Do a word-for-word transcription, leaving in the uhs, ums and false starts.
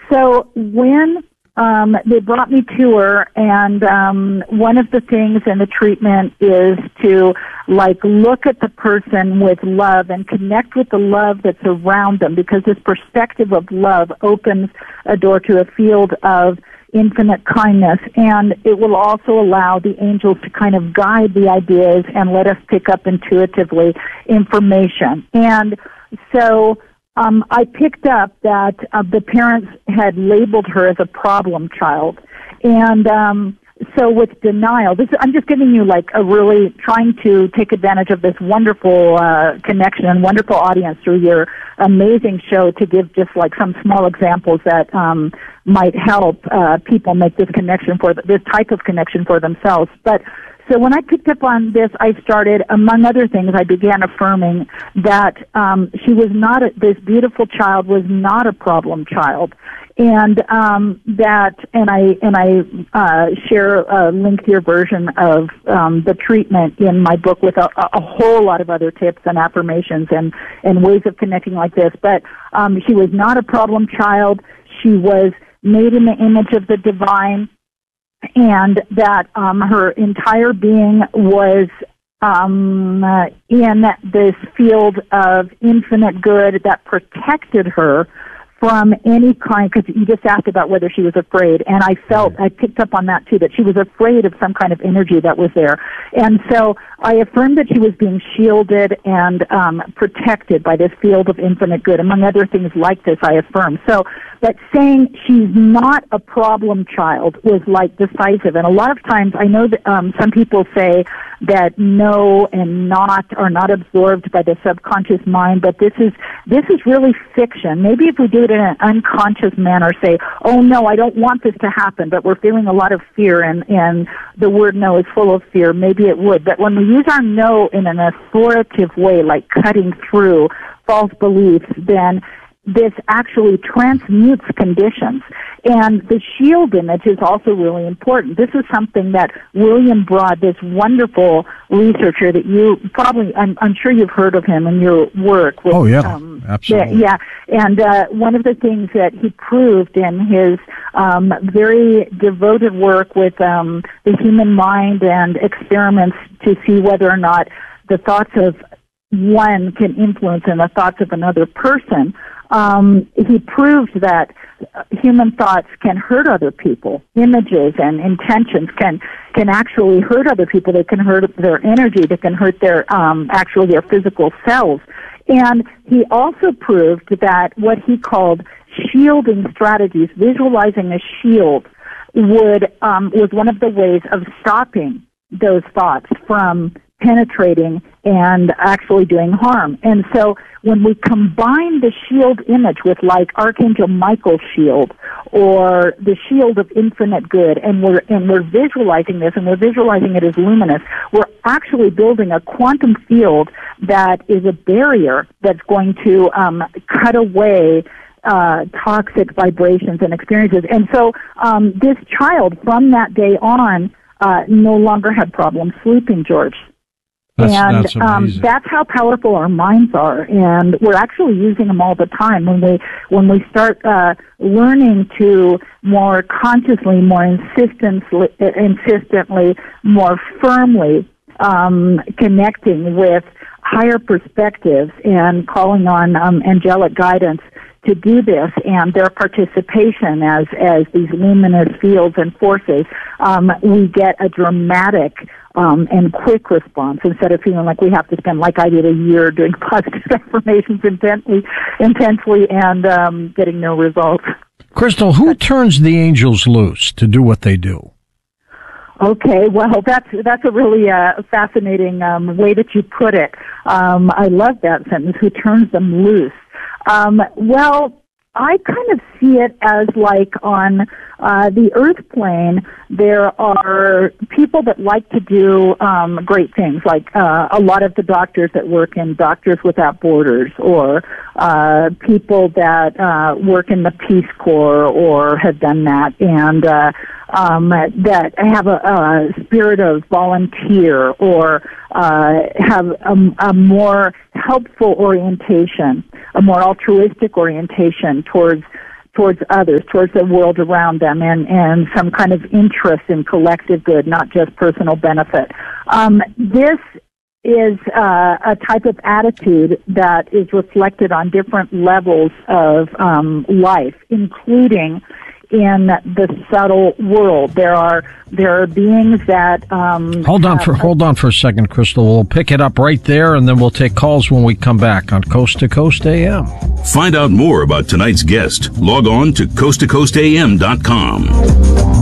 So when um, they brought me to her, and um, one of the things in the treatment is to, like, look at the person with love and connect with the love that's around them, because this perspective of love opens a door to a field of infinite kindness, and it will also allow the angels to kind of guide the ideas and let us pick up intuitively information. And so um, I picked up that uh, the parents had labeled her as a problem child. And um, so with denial, this I'm just giving you like a really trying to take advantage of this wonderful uh, connection and wonderful audience through your amazing show to give just like some small examples that um, might help uh, people make this connection for this type of connection for themselves. But so when I picked up on this, I started, among other things, I began affirming that um, she was not, a, this beautiful child was not a problem child. And um, that, and I and I uh, share a lengthier version of um, the treatment in my book with a, a whole lot of other tips and affirmations and, and ways of connecting like this. But um, she was not a problem child. She was made in the image of the divine, and that um, her entire being was um, uh, in this field of infinite good that protected her from any kind, because you just asked about whether she was afraid, and I felt, I picked up on that too, that she was afraid of some kind of energy that was there. And so I affirmed that she was being shielded and um, protected by this field of infinite good. Among other things like this, I affirmed. So, but saying she's not a problem child was like decisive. And a lot of times, I know that um, some people say that no and not are not absorbed by the subconscious mind, but this is this is really fiction. Maybe if we do it in an unconscious manner, say, oh no, I don't want this to happen, but we're feeling a lot of fear, and, and the word no is full of fear, maybe it would. But when we use our no in an authoritative way, like cutting through false beliefs, then this actually transmutes conditions. And the shield image is also really important. This is something that William Broad, this wonderful researcher that you probably, I'm, I'm sure you've heard of him in your work. With, oh, yeah, um, absolutely. Yeah, yeah. And uh, one of the things that he proved in his um, very devoted work with um, the human mind and experiments to see whether or not the thoughts of one can influence in the thoughts of another person, Um, he proved that human thoughts can hurt other people. Images and intentions can can actually hurt other people. They can hurt their energy. They can hurt their um, actually their physical cells. And he also proved that what he called shielding strategies, visualizing a shield, would um, was one of the ways of stopping those thoughts from penetrating and actually doing harm. And so when we combine the shield image with like Archangel Michael's shield or the shield of infinite good, and we're and we're visualizing this, and we're visualizing it as luminous, we're actually building a quantum field that is a barrier that's going to um, cut away uh, toxic vibrations and experiences. And so um, this child, from that day on, uh, no longer had problems sleeping, George. That's, and that's, um, that's how powerful our minds are, and we're actually using them all the time. When we when we start uh, learning to more consciously, more insistently, insistently, more firmly um, connecting with higher perspectives and calling on um, angelic guidance to do this, and their participation as as these luminous fields and forces, um, we get a dramatic um, and quick response instead of feeling like we have to spend, like I did, a year doing positive affirmations intensely, intensely and um, getting no results. Crystal, who turns the angels loose to do what they do? Okay, well, that's that's a really uh, fascinating um, way that you put it. Um, I love that sentence. Who turns them loose? Um, well, I kind of see it as like on uh, the earth plane, there are people that like to do um, great things, like uh, a lot of the doctors that work in Doctors Without Borders, or uh, people that uh, work in the Peace Corps or have done that, and uh, um, that have a, a spirit of volunteer or uh, have a, a more helpful orientation, a more altruistic orientation towards towards others, towards the world around them, and, and some kind of interest in collective good, not just personal benefit. Um, this is uh, a type of attitude that is reflected on different levels of um, life, including in the subtle world. There are there are beings that um, hold on for hold on for a second, Crystal. We'll pick it up right there, and then we'll take calls when we come back on Coast to Coast A M. Find out more about tonight's guest. Log on to coast to coast a m dot com.